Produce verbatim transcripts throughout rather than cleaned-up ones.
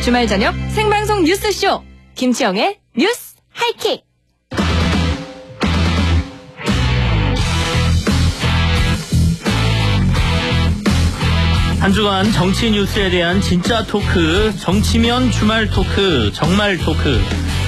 주말 저녁 생방송 뉴스쇼 김치영의 뉴스 하이킥. 한 주간 정치 뉴스에 대한 진짜 토크, 정치면 주말 토크, 정말 토크.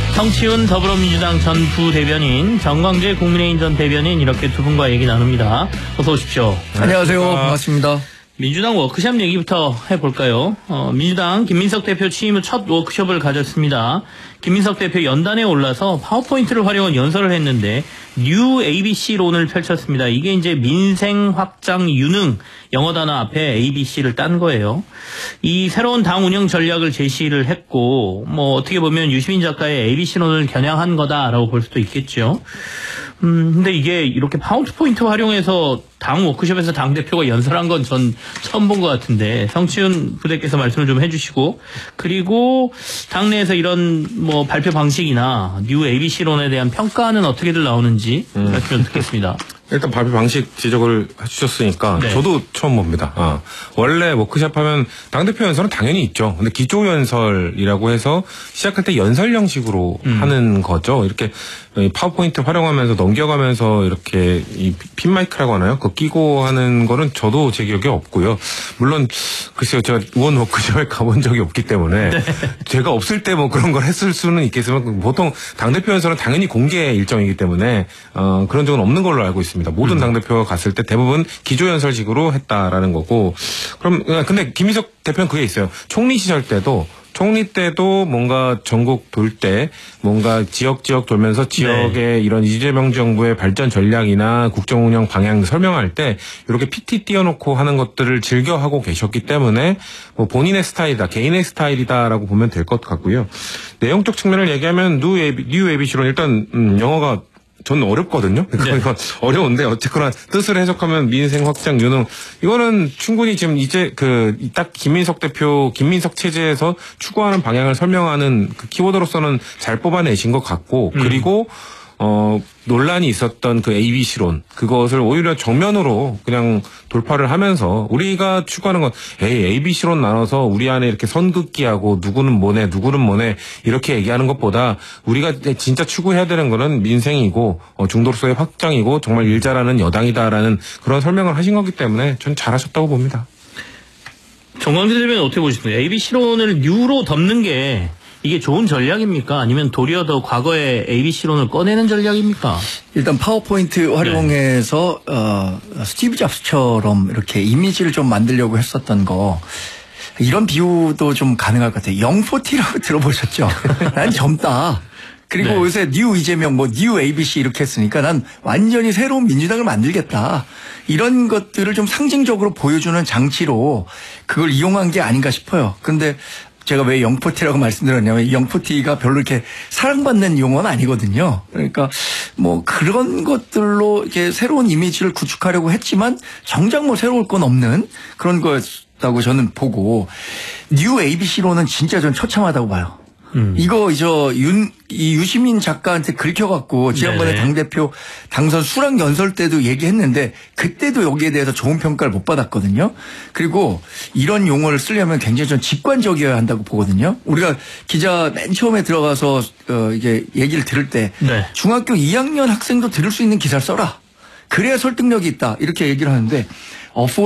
성치훈 더불어민주당 전 부대변인, 정광재 국민의힘 전 대변인, 이렇게 두 분과 얘기 나눕니다. 어서 오십시오. 안녕하세요. 반갑습니다. 민주당 워크숍 얘기부터 해볼까요? 어, 민주당 김민석 대표 취임 후 첫 워크숍을 가졌습니다. 김민석 대표 연단에 올라서 파워포인트를 활용한 연설을 했는데 뉴 에이비씨론을 펼쳤습니다. 이게 이제 민생 확장 유능, 영어 단어 앞에 에이비씨를 딴 거예요. 이 새로운 당 운영 전략을 제시를 했고, 뭐 어떻게 보면 유시민 작가의 에이비씨론을 겨냥한 거다라고 볼 수도 있겠죠. 음, 근데 이게 이렇게 파워포인트 활용해서 당 워크숍에서 당대표가 연설한 건 전 처음 본 것 같은데, 성치훈 부대께서 말씀을 좀 해주시고, 그리고 당내에서 이런 뭐 발표 방식이나 뉴 에이비씨론에 대한 평가는 어떻게들 나오는지 음. 말씀 듣겠습니다. 일단 발표 방식 지적을 해주셨으니까 네. 저도 처음 봅니다. 아, 원래 워크숍 하면 당대표 연설은 당연히 있죠. 근데 기조 연설이라고 해서 시작할 때 연설 형식으로 음. 하는 거죠. 이렇게 파워포인트 활용하면서 넘겨가면서 이렇게 이 핀마이크라고 하나요? 그거 끼고 하는 거는 저도 제 기억에 없고요. 물론 글쎄요, 제가 의원 워크숍에 가본 적이 없기 때문에 네. 제가 없을 때 뭐 그런 걸 했을 수는 있겠지만 보통 당대표 연설은 당연히 공개 일정이기 때문에 어, 그런 적은 없는 걸로 알고 있습니다. 모든 당대표가 갔을 때 대부분 기조연설식으로 했다라는 거고. 그럼 근데 김민석 대표는 그게 있어요. 총리 시절 때도 총리 때도 뭔가 전국 돌 때 뭔가 지역 지역 돌면서 지역의 네. 이런 이재명 정부의 발전 전략이나 국정 운영 방향 설명할 때 이렇게 피티 띄워놓고 하는 것들을 즐겨 하고 계셨기 때문에 뭐 본인의 스타일이다, 개인의 스타일이다라고 보면 될 것 같고요. 내용적 측면을 얘기하면 뉴 에이비씨론 일단 음, 영어가 저는 어렵거든요. 그러니까 네. 어려운데 어쨌거나 뜻을 해석하면 민생 확장 유능, 이거는 충분히 지금 이제 그 딱 김민석 대표 김민석 체제에서 추구하는 방향을 설명하는 그 키워드로서는 잘 뽑아내신 것 같고 음. 그리고 어 논란이 있었던 그 에이비씨론, 그것을 오히려 정면으로 그냥 돌파를 하면서 우리가 추구하는 건 에이 에이비씨론 나눠서 우리 안에 이렇게 선긋기하고 누구는 뭐네 누구는 뭐네 이렇게 얘기하는 것보다 우리가 진짜 추구해야 되는 거는 민생이고 어, 중도로서의 확장이고 정말 일 잘하는 여당이다라는 그런 설명을 하신 거기 때문에 전 잘하셨다고 봅니다. 정광재 대변인 어떻게 보십니까? 에이비씨론을 뉴로 덮는 게 이게 좋은 전략입니까? 아니면 도리어 더 과거의 에이비씨론을 꺼내는 전략입니까? 일단 파워포인트 활용해서 네. 어, 스티브 잡스처럼 이렇게 이미지를 좀 만들려고 했었던 거, 이런 비유도 좀 가능할 것 같아요. 영포티라고 들어보셨죠? 난 젊다. 그리고 네. 요새 뉴 이재명, 뭐 뉴 에이비씨 이렇게 했으니까 난 완전히 새로운 민주당을 만들겠다. 이런 것들을 좀 상징적으로 보여주는 장치로 그걸 이용한 게 아닌가 싶어요. 그런데 제가 왜 영포티라고 말씀드렸냐면 영포티가 별로 이렇게 사랑받는 용어는 아니거든요. 그러니까 뭐 그런 것들로 이렇게 새로운 이미지를 구축하려고 했지만 정작 뭐 새로울 건 없는 그런 거였다고 저는 보고, 뉴 에이비씨로는 진짜 전 처참하다고 봐요. 음. 이거 저 윤, 이 유시민 작가한테 긁혀갖고 지난번에 네. 당대표 당선 수락 연설 때도 얘기했는데 그때도 여기에 대해서 좋은 평가를 못 받았거든요. 그리고 이런 용어를 쓰려면 굉장히 좀 직관적이어야 한다고 보거든요. 우리가 기자 맨 처음에 들어가서 어 이게 얘기를 들을 때 네. 중학교 이 학년 학생도 들을 수 있는 기사를 써라. 그래야 설득력이 있다. 이렇게 얘기를 하는데 어